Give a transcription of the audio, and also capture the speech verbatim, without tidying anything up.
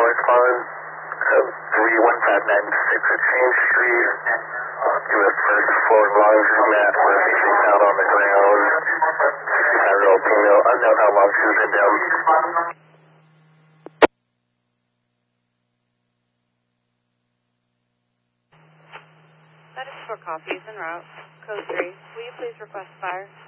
correspond uh, three one five nine six Exchange Street to the first floor laundromat where she's found on the ground. sixty-five-year-old female, unknown how long she was in down. That is for coffees en route. Code three. Will you please request fire?